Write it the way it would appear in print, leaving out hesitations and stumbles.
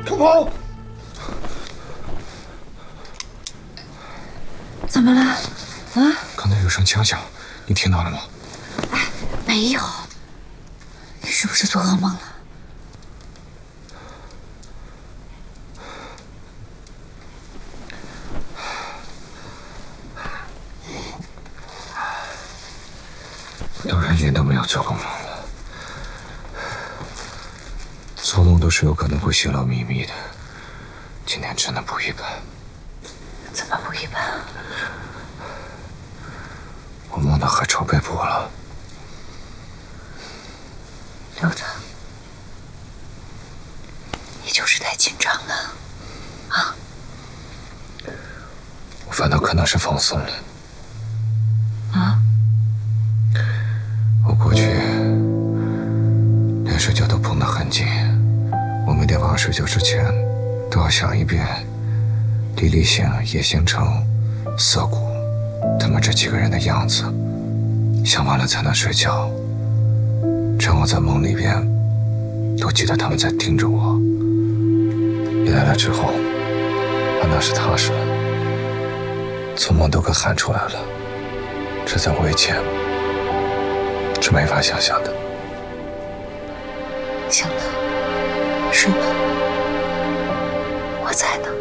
快跑！ 怎么了？啊？ 刚才有声枪响，你听到了吗？ 哎，没有。你是不是做噩梦了？ 我当然一点都没有做过梦了。做梦都是有可能会泄露秘密的，今天真的不一般。 怎么不一般？ 我梦到海潮被捕了。 刘子，你就是太紧张了，啊？ 我反倒可能是放松了。 啊？ 我过去连睡觉都绷得很紧，我每天晚上睡觉之前都要想一遍李立行、叶星辰、涩谷他们这几个人的样子，想完了才能睡觉。这样我在梦里边都记得他们在盯着我。你来了之后，我那是踏实了，做梦都给喊出来了，这在我以前是没法想象的。 行了，睡吧，我在呢。